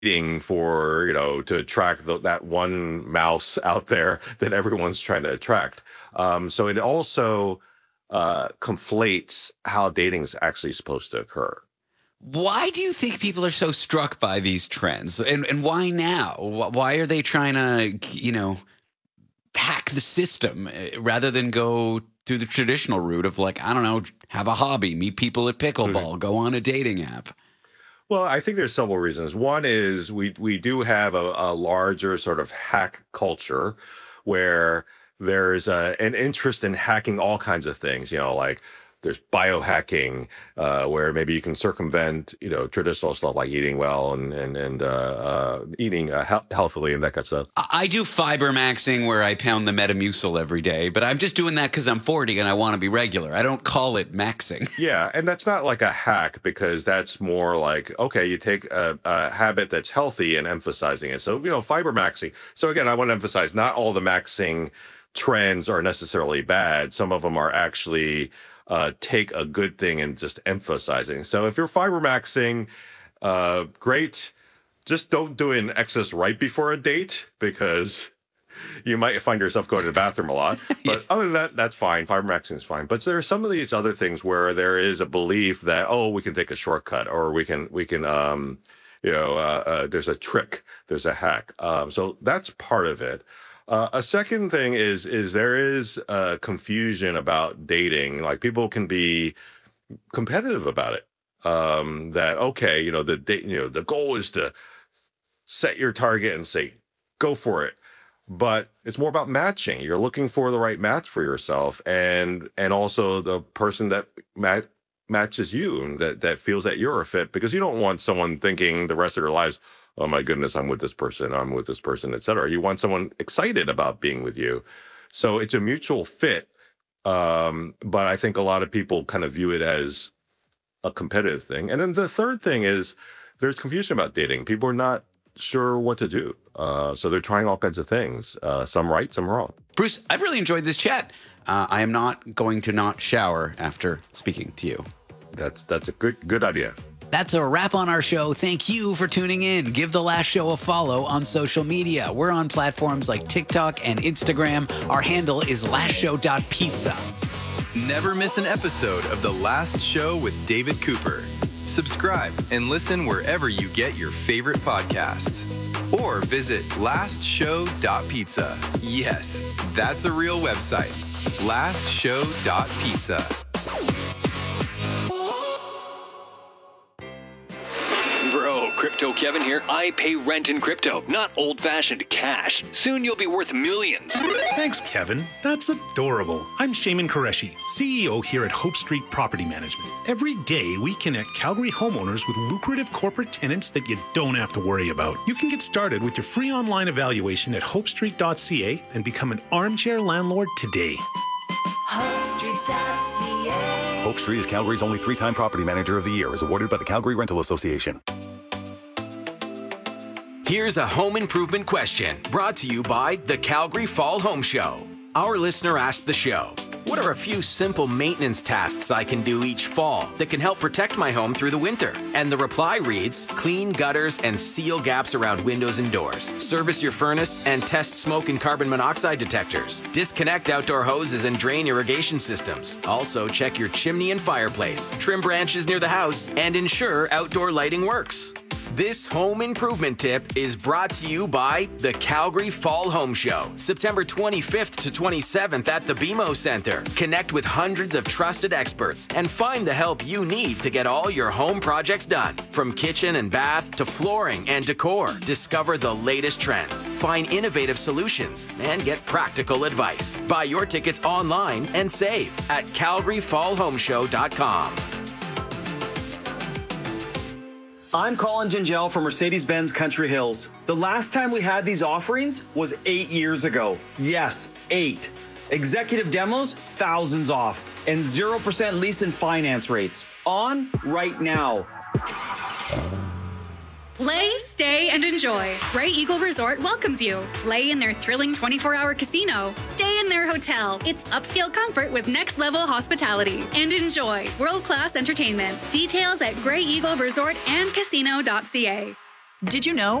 for, to attract that one mouse out there that everyone's trying to attract. So it also conflates how dating is actually supposed to occur. Why do you think people are so struck by these trends? And why now? Why are they trying to, hack the system rather than go through the traditional route of have a hobby, meet people at pickleball, go on a dating app? Well, I think there's several reasons. One is we do have a larger sort of hack culture where there's an interest in hacking all kinds of things, like there's biohacking, where maybe you can circumvent, traditional stuff like eating well and eating healthily and that kind of stuff. I do fiber maxing where I pound the Metamucil every day, but I'm just doing that because I'm 40 and I want to be regular. I don't call it maxing. Yeah, and that's not like a hack because that's more like, okay, you take a habit that's healthy and emphasizing it. So, fiber maxing. So again, I want to emphasize not all the maxing trends are necessarily bad. Some of them are actually take a good thing and just emphasizing. So if you're fiber maxing, great. Just don't do it in excess right before a date because you might find yourself going to the bathroom a lot. But other than that, that's fine. Fiber maxing is fine. But there are some of these other things where there is a belief that, we can take a shortcut or we can there's a trick, there's a hack. So that's part of it. A second thing is there is confusion about dating. Like people can be competitive about it. That okay, the goal is to set your target and say go for it, but it's more about matching. You're looking for the right match for yourself, and also the person that matches you and that feels that you're a fit. Because you don't want someone thinking the rest of their lives, oh my goodness, I'm with this person, etc. You want someone excited about being with you. So it's a mutual fit. But I think a lot of people kind of view it as a competitive thing. And then the third thing is there's confusion about dating. People are not sure what to do. So they're trying all kinds of things, some right, some wrong. Bruce, I've really enjoyed this chat. I am not going to not shower after speaking to you. That's a good idea. That's a wrap on our show. Thank you for tuning in. Give The Last Show a follow on social media. We're on platforms like TikTok and Instagram. Our handle is lastshow.pizza. Never miss an episode of The Last Show with David Cooper. Subscribe and listen wherever you get your favorite podcasts. Or visit lastshow.pizza. Yes, that's a real website. lastshow.pizza. Crypto Kevin here. I pay rent in crypto, not old-fashioned cash. Soon you'll be worth millions. Thanks, Kevin. That's adorable. I'm Shayman Qureshi, CEO here at Hope Street Property Management. Every day, we connect Calgary homeowners with lucrative corporate tenants that you don't have to worry about. You can get started with your free online evaluation at hopestreet.ca and become an armchair landlord today. HopeStreet.ca. Hope Street is Calgary's only 3-time property manager of the year, as awarded by the Calgary Rental Association. Here's a home improvement question brought to you by the Calgary Fall Home Show. Our listener asked the show, what are a few simple maintenance tasks I can do each fall that can help protect my home through the winter? And the reply reads, clean gutters and seal gaps around windows and doors, service your furnace and test smoke and carbon monoxide detectors, disconnect outdoor hoses and drain irrigation systems. Also check your chimney and fireplace, trim branches near the house, and ensure outdoor lighting works. This home improvement tip is brought to you by the Calgary Fall Home Show, September 25th to 27th at the BMO Center. Connect with hundreds of trusted experts and find the help you need to get all your home projects done. From kitchen and bath to flooring and decor, discover the latest trends, find innovative solutions, and get practical advice. Buy your tickets online and save at calgaryfallhomeshow.com. I'm Colin Gingell from Mercedes-Benz Country Hills. The last time we had these offerings was 8 years ago. Yes, 8. Executive demos, thousands off, and 0% lease and finance rates. On right now. Play, stay, and enjoy. Grey Eagle Resort welcomes you. Play in their thrilling 24-hour casino. Stay in their hotel. It's upscale comfort with next-level hospitality. And enjoy world-class entertainment. Details at greyeagleresortandcasino.ca. Did you know